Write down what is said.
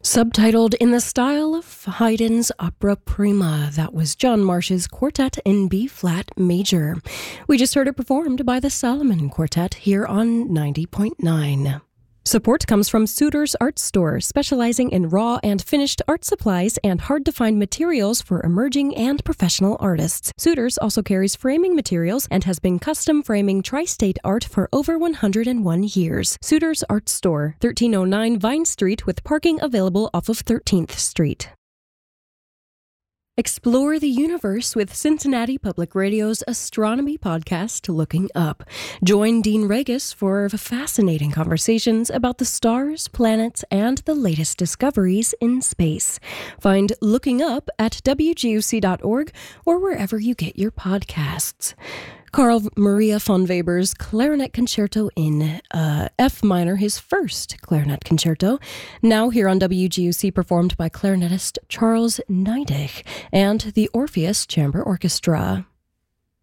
Subtitled in the style of Haydn's opera prima, that was John Marsh's Quartet in B-flat major. We just heard it performed by the Salomon Quartet here on 90.9. Support comes from Suter's Art Store, specializing in raw and finished art supplies and hard-to-find materials for emerging and professional artists. Suter's also carries framing materials and has been custom framing tri-state art for over 101 years. Suter's Art Store, 1309 Vine Street, with parking available off of 13th Street. Explore the universe with Cincinnati Public Radio's astronomy podcast, Looking Up. Join Dean Regis for fascinating conversations about the stars, planets, and the latest discoveries in space. Find Looking Up at wguc.org or wherever you get your podcasts. Carl Maria von Weber's Clarinet Concerto in F minor, his first clarinet concerto, now here on WGUC, performed by clarinetist Charles Neidig and the Orpheus Chamber Orchestra.